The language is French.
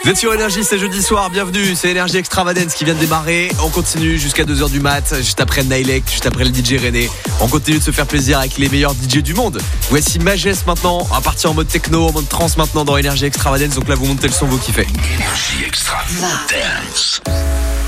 Vous êtes sur Énergie, c'est jeudi soir, bienvenue, c'est Énergie Extravagance qui vient de démarrer. On continue jusqu'à 2h du mat, juste après Nailek, juste après le DJ René. On continue de se faire plaisir avec les meilleurs DJ du monde. Voici Majest maintenant, on va partir en mode techno, en mode trance maintenant dans Énergie Extravagance. Donc là vous montez le son, vous kiffez. Énergie Extravagance.